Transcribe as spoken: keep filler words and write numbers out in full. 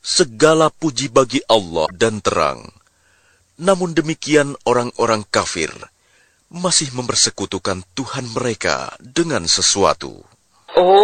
Segala puji bagi Allah dan terang. Namun demikian orang-orang kafir masih mempersekutukan Tuhan mereka dengan sesuatu.